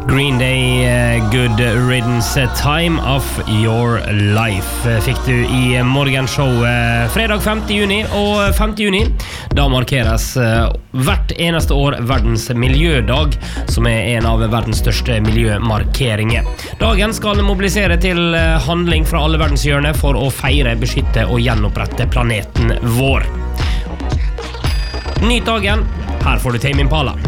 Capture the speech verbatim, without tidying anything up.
Green Day, uh, Good Riddance, Time of Your Life fikk du i morgenshow uh, fredag femte juni, og femte juni da markeres uh, hvert eneste år verdens miljødag, som er en av verdens største miljømarkeringer. Dagen skal mobilisere til uh, handling fra alle verdenshjørner for å feire, beskytte og gjenopprette planeten vår. Nyt dagen, her får du Tame Impala.